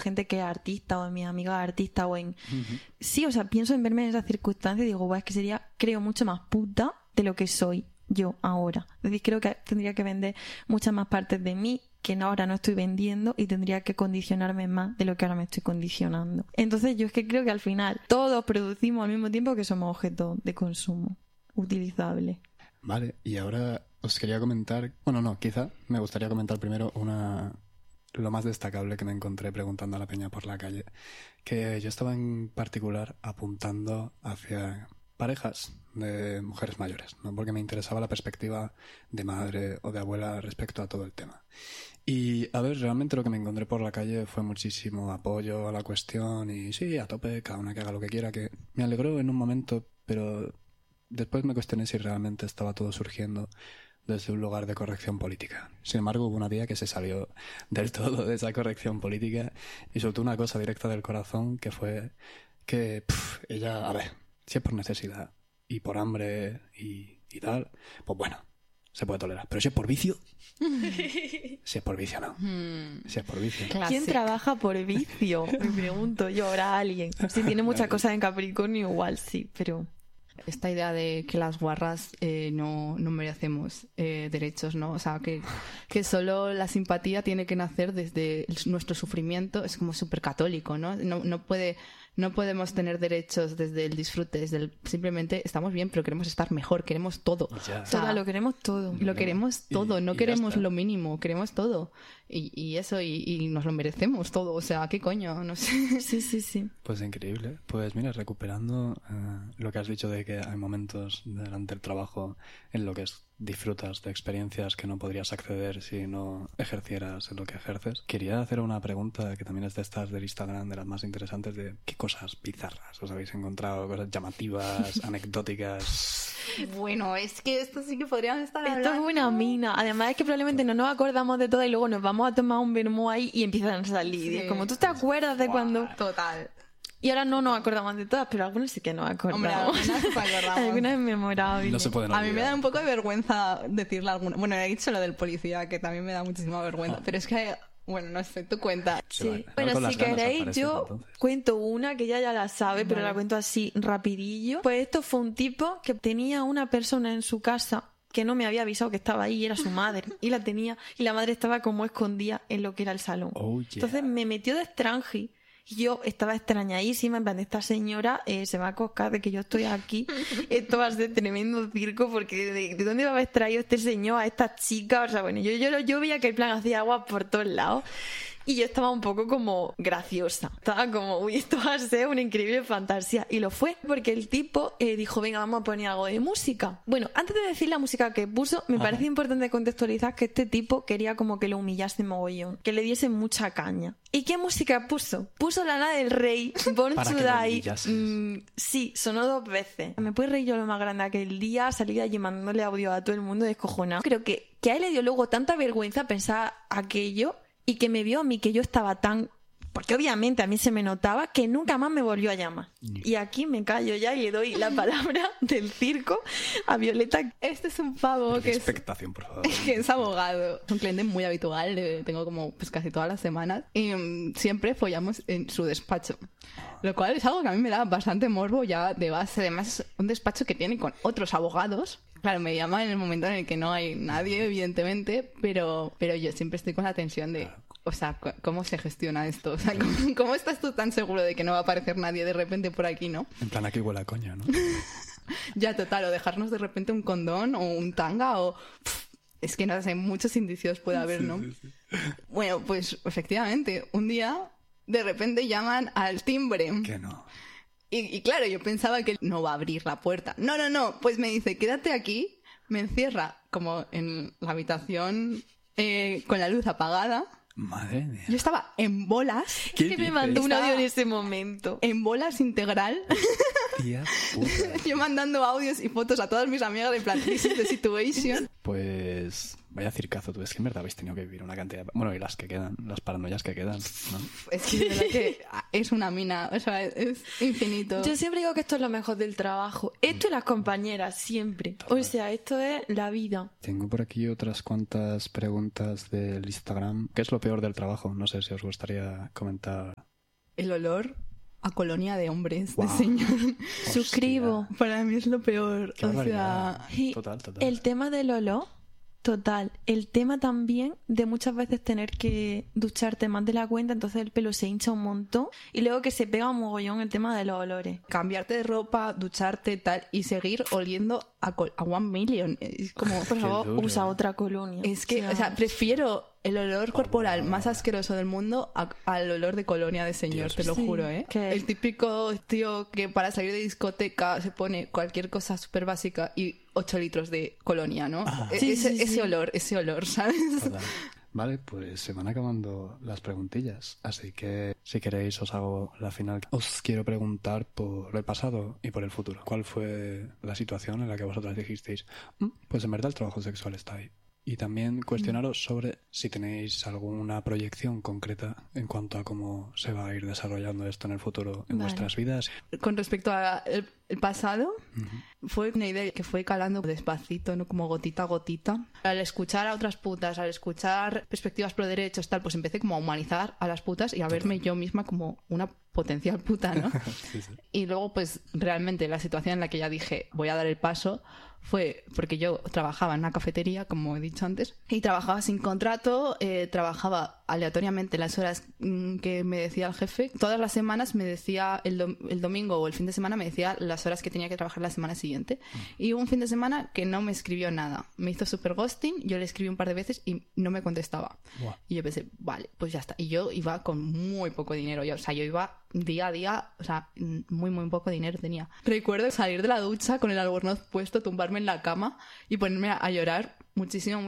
gente que es artista o en mis amigas artistas o en... Sí, o sea, pienso en verme en esas circunstancias y digo, es que sería, creo, mucho más puta de lo que soy yo ahora. Es decir, creo que tendría que vender muchas más partes de mí que ahora no estoy vendiendo y tendría que condicionarme más de lo que ahora me estoy condicionando. Entonces yo es que creo que al final todos producimos al mismo tiempo que somos objetos de consumo utilizables. Vale, y ahora os quería comentar... Bueno, no, quizá me gustaría comentar primero lo más destacable que me encontré preguntando a la peña por la calle. Que yo estaba en particular apuntando hacia parejas de mujeres mayores, ¿no? Porque me interesaba la perspectiva de madre o de abuela respecto a todo el tema. Y, a ver, realmente lo que me encontré por la calle fue muchísimo apoyo a la cuestión y sí, a tope, cada una que haga lo que quiera, que me alegró en un momento, pero después me cuestioné si realmente estaba todo surgiendo desde un lugar de corrección política. Sin embargo, hubo una tía que se salió del todo de esa corrección política y soltó una cosa directa del corazón que fue que ella, a ver, si es por necesidad y por hambre y tal, pues bueno, se puede tolerar. Pero si es por vicio, si es por vicio no. Si es por vicio. ¿Quién trabaja por vicio? Me pregunto yo ahora a alguien. Si tiene muchas cosas en Capricornio igual sí, pero... Esta idea de que las guarras no merecemos derechos, ¿no? O sea, que solo la simpatía tiene que nacer desde nuestro sufrimiento, es como súper católico, ¿no? No podemos tener derechos desde el disfrute, simplemente estamos bien, pero queremos estar mejor, queremos todo. Ya. O sea, lo queremos todo. Lo queremos todo, no queremos ya está. lo mínimo, queremos todo. Y eso, y nos lo merecemos todo, o sea, ¿qué coño? No sé. Sí. Pues increíble. Pues mira, recuperando lo que has dicho de que hay momentos durante el trabajo en lo que disfrutas de experiencias que no podrías acceder si no ejercieras lo que ejerces. Quería hacer una pregunta que también es de estas del Instagram, de las más interesantes, de qué cosas bizarras os habéis encontrado, cosas llamativas, anecdóticas. Bueno, es que esto sí que podríamos estar Esto es una mina. Además es que probablemente no nos acordamos de todo y luego nos vamos a tomar un vermú ahí y empiezan a salir. Sí. Y es como, ¿tú te acuerdas de cuando...? Total. Y ahora no nos acordamos de todas, pero algunas sí que nos acordamos. Hombre, algunas nos acordamos. Algunas es memorable. No se pueden A mí me olvidar. da un poco de vergüenza decirle alguna. Bueno, he dicho lo del policía, que también me da muchísima vergüenza. Pero es que, bueno, no sé, tú cuenta. Sí, vale. Bueno, Con si las ganas queréis, apareces, yo entonces. cuento una que ella ya la sabe, pero Vale. la cuento así rapidillo. Pues esto fue un tipo que tenía una persona en su casa que no me había avisado que estaba ahí, era su madre, y la tenía, y la madre estaba como escondida en lo que era el salón. Oh, yeah. Entonces me metió de extranji. Y yo estaba extrañadísima, en plan, esta señora se va a coscar de que yo estoy aquí. Esto va a ser tremendo circo, porque ¿de dónde va a haber traído este señor a esta chica? O sea, bueno, yo veía que el plan hacía agua por todos lados. Y yo estaba un poco como graciosa. Estaba como, uy, esto va a ser una increíble fantasía. Y lo fue, porque el tipo dijo, venga, vamos a poner algo de música. Bueno, antes de decir la música que puso, me parece importante contextualizar que este tipo quería como que lo humillase mogollón, que le diese mucha caña. ¿Y qué música puso? Puso Lana del Rey, Born Para to que lo Die. humillases. Sí, sonó 2 veces. Me puede reír yo lo más grande aquel día, salí de allí mandándole audio a todo el mundo descojonado. Creo que a él le dio luego tanta vergüenza pensar aquello y que me vio a mí que yo estaba tan... Porque obviamente a mí se me notaba que nunca más me volvió a llamar. Y aquí me callo ya y le doy la palabra del circo a Violeta. Este es un pavo Qué que es, expectación, por favor. que es abogado. Es un cliente muy habitual, tengo como pues casi todas las semanas. Y siempre follamos en su despacho. Lo cual es algo que a mí me da bastante morbo ya de base. Además es un despacho que tiene con otros abogados. Claro, me llama en el momento en el que no hay nadie, evidentemente, pero yo siempre estoy con la tensión de... O sea, ¿cómo se gestiona esto? O sea, ¿cómo estás tú tan seguro de que no va a aparecer nadie de repente por aquí, no? En plan, aquí huele a coña, ¿no? Ya, total, o dejarnos de repente un condón o un tanga o... Es que no sé, muchos indicios puede haber, ¿no? Sí. Bueno, pues efectivamente, un día de repente llaman al timbre. Que no. Y claro, yo pensaba que no va a abrir la puerta. No, pues me dice, quédate aquí, me encierra como en la habitación con la luz apagada. Madre mía. Yo estaba en bolas, ¿Qué Que me dices? mandó un audio en ese momento. en bolas integral. Tía puta. Yo mandando audios y fotos a todas mis amigas en plan, this is the situation. Pues pues vaya circazo tú. Es que en verdad habéis tenido que vivir una cantidad... Bueno, y las que quedan, las paranoias que quedan, ¿no? Es que de verdad que es una mina, o sea, es infinito. Yo siempre digo que esto es lo mejor del trabajo. Esto y las compañeras, siempre. O sea, esto es la vida. Tengo por aquí otras cuantas preguntas del Instagram. ¿Qué es lo peor del trabajo? No sé si os gustaría comentar. El olor a colonia de hombres, Guau. de señor. Suscribo. Para mí es lo peor. Qué O barbaridad. sea, Y Total. el tema del olor, total. El tema también de muchas veces tener que ducharte más de la cuenta, entonces el pelo se hincha un montón y luego que se pega un mogollón el tema de los olores. cambiarte de ropa, ducharte, tal, y seguir oliendo a 1 million. Es como, Por Qué favor, duro. usa otra colonia. es que, o sea, prefiero el olor corporal más asqueroso del mundo al olor de colonia de señor, Dios te lo mío. juro, ¿eh? ¿Qué? El típico tío que para salir de discoteca se pone cualquier cosa súper básica y 8 litros de colonia, ¿no? Sí, sí, sí. Ese olor, ¿sabes? Total. Vale, pues se van acabando las preguntillas, así que si queréis os hago la final. Os quiero preguntar por el pasado y por el futuro. ¿Cuál fue la situación en la que vosotras dijisteis, pues en verdad el trabajo sexual está ahí? Y también cuestionaros sobre si tenéis alguna proyección concreta en cuanto a cómo se va a ir desarrollando esto en el futuro en Vale. vuestras vidas. Con respecto al el pasado, fue una idea que fue calando despacito, ¿no? Como gotita a gotita. Al escuchar a otras putas, al escuchar perspectivas pro derechos, tal, pues empecé como a humanizar a las putas y a verme yo misma como una potencial puta, ¿no? Sí, sí. Y luego, pues realmente la situación en la que ya dije voy a dar el paso fue porque yo trabajaba en una cafetería, como he dicho antes, y trabajaba sin contrato, trabajaba aleatoriamente las horas que me decía el jefe. Todas las semanas me decía, el domingo o el fin de semana me decía las horas que tenía que trabajar la semana siguiente. Y hubo un fin de semana que no me escribió nada. Me hizo súper ghosting, yo le escribí un par de veces y no me contestaba. Buah. Y yo pensé, vale, pues ya está. Y yo iba con muy poco dinero. O sea, yo iba día a día, o sea, muy poco dinero tenía. Recuerdo salir de la ducha con el albornoz puesto, tumbarme en la cama y ponerme a llorar muchísimo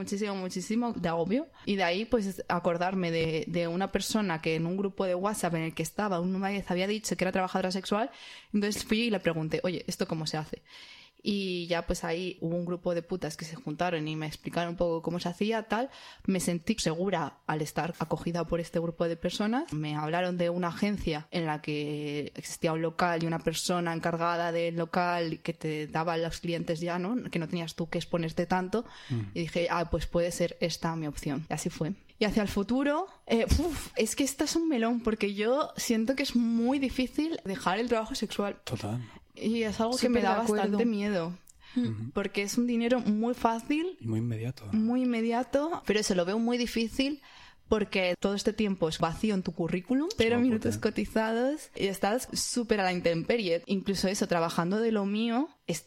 de agobio. Y de ahí, pues, acordarme de una persona que en un grupo de WhatsApp en el que estaba, una vez había dicho que era trabajadora sexual. Entonces fui y le pregunté, oye, ¿esto cómo se hace? Y ya pues ahí hubo un grupo de putas que se juntaron y me explicaron un poco cómo se hacía, tal. Me sentí segura al estar acogida por este grupo de personas. Me hablaron de una agencia en la que existía un local y una persona encargada del local que te daba a los clientes ya, ¿no? Que no tenías tú que exponerte tanto. Y dije, pues puede ser esta mi opción. Y así fue. Y hacia el futuro, es que esta es un melón porque yo siento que es muy difícil dejar el trabajo sexual. Total. Y es algo que me Súper da de acuerdo. bastante miedo. Porque es un dinero muy fácil, Y muy inmediato. muy inmediato, pero se lo veo muy difícil porque todo este tiempo es vacío en tu currículum, pero Guapote. minutos cotizados y estás súper a la intemperie. Incluso eso, trabajando de lo mío,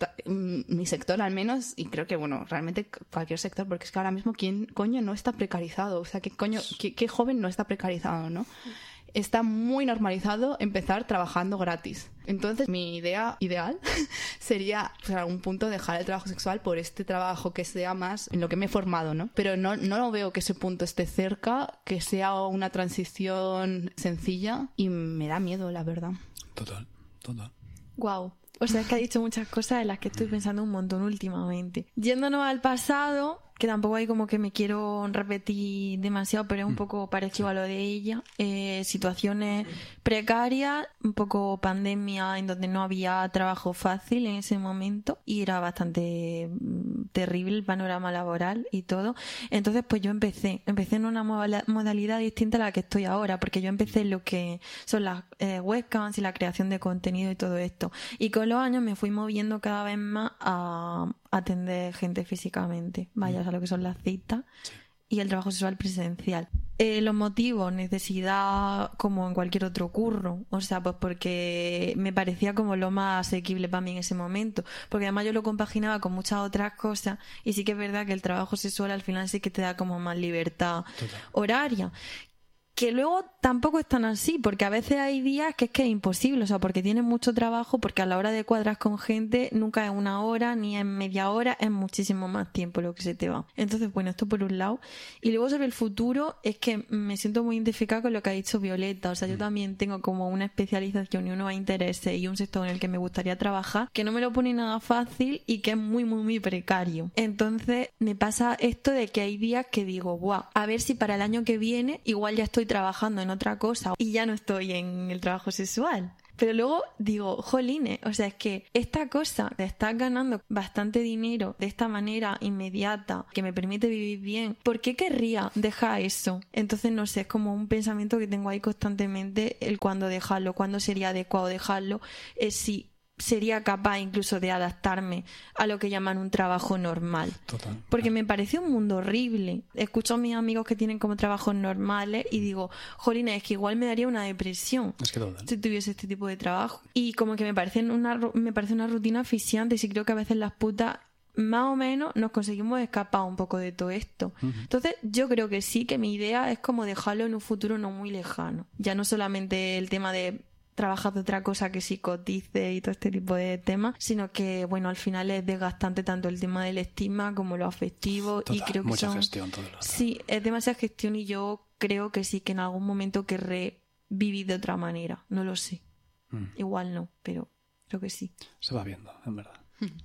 mi sector al menos, y creo que, bueno, realmente cualquier sector, porque es que ahora mismo, ¿quién coño no está precarizado? O sea, ¿qué joven no está precarizado, no? Está muy normalizado empezar trabajando gratis. Entonces, mi idea ideal sería, pues, a algún punto dejar el trabajo sexual por este trabajo que sea más en lo que me he formado, ¿no? Pero no lo veo que ese punto esté cerca, que sea una transición sencilla y me da miedo, la verdad. Total. Guau. O sea, es que ha dicho muchas cosas en las que estoy pensando un montón últimamente. Yéndonos al pasado, que tampoco hay como que me quiero repetir demasiado, pero es un poco parecido a lo de ella. Situaciones precarias, un poco pandemia en donde no había trabajo fácil en ese momento y era bastante terrible el panorama laboral y todo. Entonces, pues yo empecé en una modalidad distinta a la que estoy ahora, porque yo empecé en lo que son las webcams y la creación de contenido y todo esto. Y con los años me fui moviendo cada vez más a atender gente físicamente, vaya, o sea, lo que son las citas y el trabajo sexual presencial. Los motivos, necesidad, como en cualquier otro curro, o sea, pues porque me parecía como lo más asequible para mí en ese momento, porque además yo lo compaginaba con muchas otras cosas y sí que es verdad que el trabajo sexual al final sí que te da como más libertad horaria. Que luego tampoco es tan así, porque a veces hay días que es imposible, o sea, porque tienes mucho trabajo, porque a la hora de cuadrar con gente nunca es 1 hora, ni es media hora, es muchísimo más tiempo lo que se te va. Entonces, bueno, esto por un lado. Y luego sobre el futuro, es que me siento muy identificada con lo que ha dicho Violeta, o sea, yo también tengo como una especialización y unos intereses y un sector en el que me gustaría trabajar, que no me lo pone nada fácil y que es muy, muy, muy precario. Entonces, me pasa esto de que hay días que digo, guau, a ver si para el año que viene igual ya estoy trabajando en otra cosa y ya no estoy en el trabajo sexual. Pero luego digo, jolines, o sea, es que esta cosa de estar ganando bastante dinero de esta manera inmediata, que me permite vivir bien, ¿por qué querría dejar eso? Entonces, no sé, es como un pensamiento que tengo ahí constantemente, el cuándo dejarlo, cuándo sería adecuado dejarlo, si sería capaz incluso de adaptarme a lo que llaman un trabajo normal. Total. Porque me parece un mundo horrible. Escucho a mis amigos que tienen como trabajos normales y digo, jolina, es que igual me daría una depresión Es que total. si tuviese este tipo de trabajo. Y como que me parece una rutina asfixiante, y sí creo que a veces las putas más o menos nos conseguimos escapar un poco de todo esto. Entonces yo creo que sí, que mi idea es como dejarlo en un futuro no muy lejano. Ya no solamente el tema de trabajar de otra cosa que sí cotice y todo este tipo de temas, sino que, bueno, al final es desgastante tanto el tema del estigma como lo afectivo. Total, y creo que mucha gestión todo el rato. Sí, es demasiada gestión y yo creo que sí, que en algún momento querré vivir de otra manera. No lo sé. Igual no, pero creo que sí. Se va viendo, en verdad.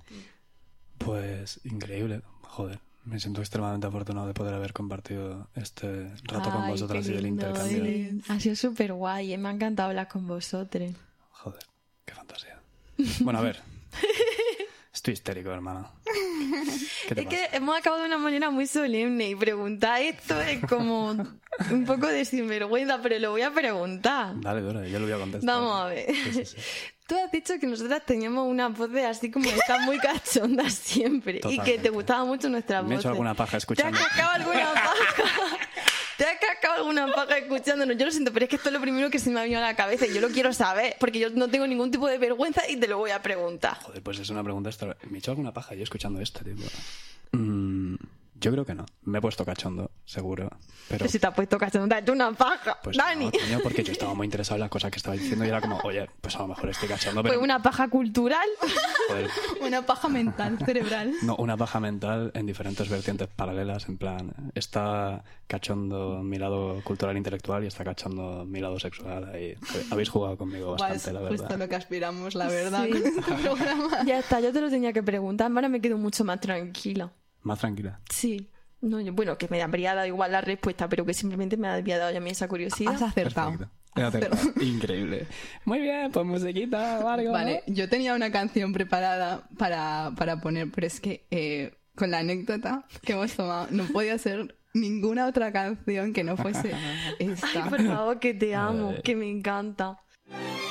Pues increíble, joder. Me siento extremadamente afortunado de poder haber compartido este rato con Ay, vosotras qué y del lindo, intercambio. Ha sido súper guay, me ha encantado hablar con vosotros. Joder, qué fantasía. Bueno, a ver. Estoy histérico, hermano. ¿Qué te Es pasa? que hemos acabado de una manera muy solemne y preguntar esto es como un poco de sinvergüenza, pero lo voy a preguntar. Dale, Dora, yo lo voy a contestar. Vamos a ver. Sí. Tú has dicho que nosotras teníamos una voz de así como estás muy cachonda siempre y que Totalmente. te gustaba mucho nuestra voz. Me he hecho alguna paja ¿Te has escuchando. cascado alguna paja? ¿Te has cascado alguna paja escuchándonos? Yo lo siento, pero es que esto es lo primero que se me ha venido a la cabeza y yo lo quiero saber, porque yo no tengo ningún tipo de vergüenza y te lo voy a preguntar. Joder, pues es una pregunta extra. ¿Me he hecho alguna paja yo escuchando esto, tío? Yo creo que no. Me he puesto cachondo, seguro. Pero Si te has puesto cachondo, date una paja, pues Dani. no, coño, porque yo estaba muy interesado en las cosas que estaba diciendo y era como, oye, pues a lo mejor estoy cachondo, Fue pero... una paja cultural. Joder, Una paja mental, cerebral. no, una paja mental en diferentes vertientes paralelas, en plan, está cachondo mi lado cultural e intelectual y está cachondo mi lado sexual. Ahí habéis jugado conmigo Guau, bastante, es la justo verdad. lo que aspiramos, la verdad, Sí. con este programa. Ya está, yo te lo tenía que preguntar, ahora me quedo mucho más tranquila. Más tranquila. Sí. No, bueno, que me habría dado igual la respuesta, pero que simplemente me había dado ya a mí esa curiosidad. Has acertado. Perfecto. He acertado. Increíble. Muy bien, pues musiquita o algo. Vale, yo tenía una canción preparada para poner, pero es que con la anécdota que hemos tomado no podía ser ninguna otra canción que no fuese esta. Ay, por favor, que te amo, que me encanta.